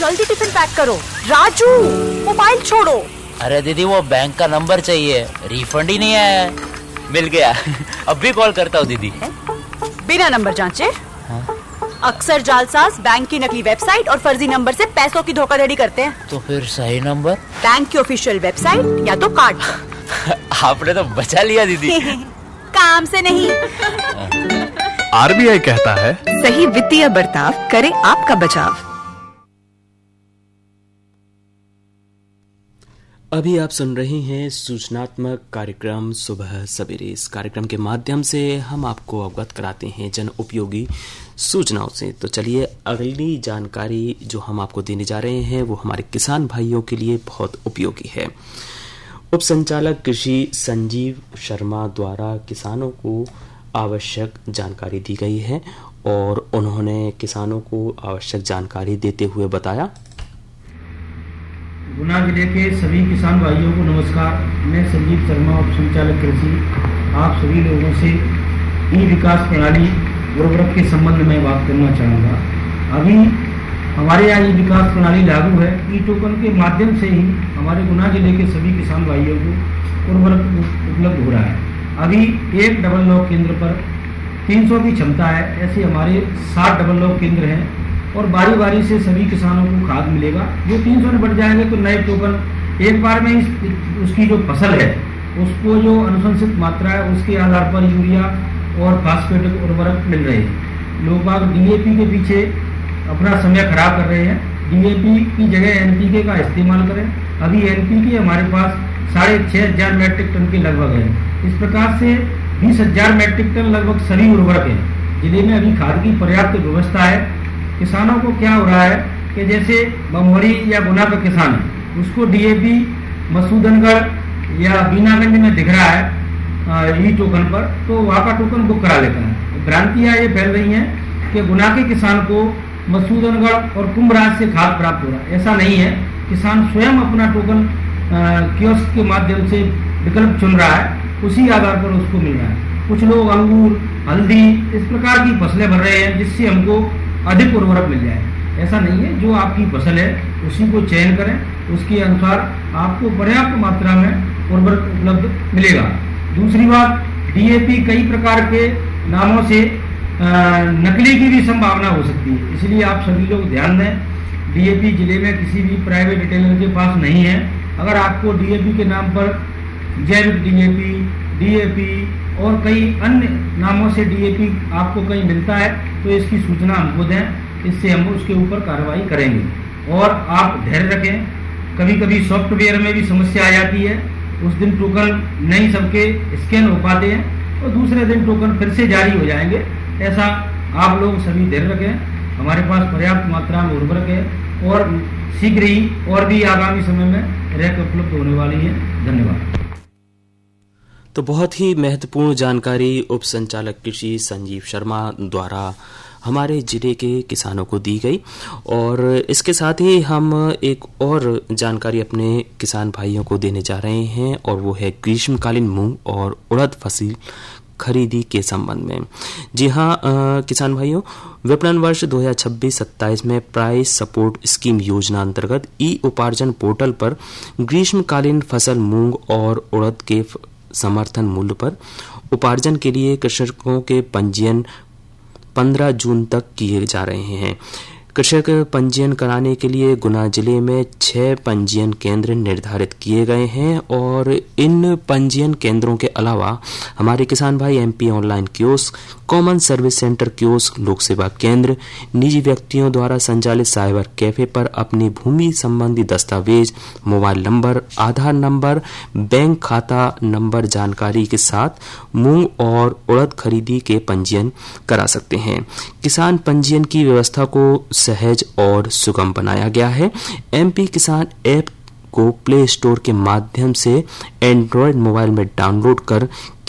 जल्दी tiffin pack करो। Raju, mobile छोड़ो। अरे दीदी, वो बैंक का नंबर चाहिए, रिफंड ही नहीं आया है। मिल गया। अब भी कॉल करता हूँ दीदी। बिना नंबर जांचे? हाँ? अक्सर जालसाज बैंक की नकली वेबसाइट और फर्जी नंबर से पैसों की धोखाधड़ी करते हैं। तो फिर सही नंबर? बैंक की ऑफिशियल वेबसाइट या तो कार्ड पर। आपने तो बचा लिया दीदी। काम से नहीं। आरबीआई कहता है, सही वित्तीय बर्ताव करे आपका बचाव। अभी आप सुन रहे हैं सूचनात्मक कार्यक्रम सुबह सवेरे। इस कार्यक्रम के माध्यम से हम आपको अवगत कराते हैं जन उपयोगी सूचनाओं से। तो चलिए, अगली जानकारी जो हम आपको देने जा रहे हैं वो हमारे किसान भाइयों के लिए बहुत उपयोगी है। उप संचालक कृषि संजीव शर्मा द्वारा किसानों को आवश्यक जानकारी दी गई है और उन्होंने किसानों को आवश्यक जानकारी देते हुए बताया। गुना जिले के सभी किसान भाइयों को नमस्कार। मैं संजीव शर्मा, उप संचालक कृषि, आप सभी लोगों से ई विकास प्रणाली उर्वरक के संबंध में बात करना चाहूँगा। अभी हमारे यहाँ ई विकास प्रणाली लागू है। ई टोकन के माध्यम से ही हमारे गुना जिले के सभी किसान भाइयों को उर्वरक उपलब्ध हो रहा है। अभी एक डबल लॉक केंद्र पर 300 की क्षमता है। ऐसे हमारे 60 डबल लॉक केंद्र हैं और बारी बारी से सभी किसानों को खाद मिलेगा। जो 300 में बढ़ जाएंगे तो नए टोकन एक बार में उसकी जो फसल है उसको जो अनुशंसित मात्रा है उसके आधार पर यूरिया और फास्फेट उर्वरक मिल रहे हैं। लोग बाग डीएपी के पीछे अपना समय खराब कर रहे हैं। डीएपी की जगह एनपीके का इस्तेमाल करें। अभी एनपीके हमारे पास 6,500 मैट्रिक टन के लगभग है। इस प्रकार से 20,000 मैट्रिक टन लगभग सभी उर्वरक है। जिले में अभी खाद की पर्याप्त व्यवस्था है। किसानों को क्या हो रहा है कि जैसे बमवरी या गुना का किसान है, उसको डीएपी मसूदनगढ़ या बीनागंज में दिख रहा है ई टोकन पर, तो वहाँ का टोकन बुक करा लेता है। भ्रांतियां ये फैल रही हैं कि गुना के किसान को मसूदनगढ़ और कुंभराज से खाद प्राप्त हो रहा है। ऐसा नहीं है। किसान स्वयं अपना टोकन कियोस्क के माध्यम से विकल्प चुन रहा है, उसी आधार पर उसको मिल रहा है। कुछ लोग अंगूर, हल्दी इस प्रकार की फसलें भर रहे हैं जिससे हमको अधिक उर्वरक मिल जाए। ऐसा नहीं है। जो आपकी फसल है उसी को चयन करें, उसके अनुसार आपको पर्याप्त मात्रा में उर्वरक उपलब्ध मिलेगा। दूसरी बात, डीएपी कई प्रकार के नामों से नकली की भी संभावना हो सकती है, इसलिए आप सभी लोग ध्यान दें। डीएपी जिले में किसी भी प्राइवेट रिटेलर के पास नहीं है। अगर आपको डीएपी के नाम पर जैविक डीएपी और कई अन्य नामों से डीएपी आपको कहीं मिलता है तो इसकी सूचना हमको दें, इससे हम उसके ऊपर कार्रवाई करेंगे। और आप धैर्य रखें। कभी कभी सॉफ्टवेयर में भी समस्या आ जाती है। उस दिन टोकन नहीं सबके स्कैन हो पाते हैं और दूसरे दिन टोकन फिर से जारी हो जाएंगे। ऐसा आप लोग सभी धैर्य रखें। हमारे पास पर्याप्त मात्रा में उर्वरक है और शीघ्र ही और भी आगामी समय में रैक उपलब्ध होने वाली है। धन्यवाद। तो बहुत ही महत्वपूर्ण जानकारी उप संचालक कृषि संजीव शर्मा द्वारा हमारे जिले के किसानों को दी गई। और इसके साथ ही हम एक और जानकारी अपने किसान भाइयों को देने जा रहे हैं और वो है ग्रीष्मकालीन मूंग और उड़द फसल खरीदी के संबंध में। जी हाँ किसान भाइयों, विपणन वर्ष 2026-27 में प्राइस सपोर्ट स्कीम योजना अंतर्गत ई उपार्जन पोर्टल पर ग्रीष्मकालीन फसल मूंग और उड़द के समर्थन मूल्य पर उपार्जन के लिए कृषकों के पंजीयन 15 जून तक किए जा रहे हैं। कृषक पंजीयन कराने के लिए गुना जिले में 6 पंजीयन केंद्र निर्धारित किए गए हैं और इन पंजीयन केंद्रों के अलावा हमारे किसान भाई MP online kiosk, common service centre kiosk, लोक सेवा केंद्र, निजी व्यक्तियों द्वारा संचालित साइबर कैफे पर अपनी भूमि संबंधी दस्तावेज, मोबाइल नंबर, आधार नंबर, बैंक खाता नंबर जानकारी के साथ मूंग और उड़द खरीदी के पंजीयन करा सकते हैं। किसान पंजीयन की व्यवस्था को सहज और सुगम बनाया गया है। एमपी किसान ऐप को प्ले स्टोर के माध्यम से एंड्रॉयड मोबाइल में डाउनलोड कर